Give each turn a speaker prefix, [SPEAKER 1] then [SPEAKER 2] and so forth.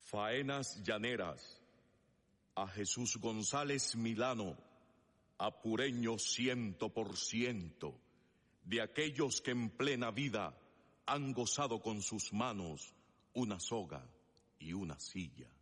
[SPEAKER 1] Faenas llaneras, a Jesús González Milano, apureño 100%, de aquellos que en plena vida han gozado con sus manos una soga y una silla.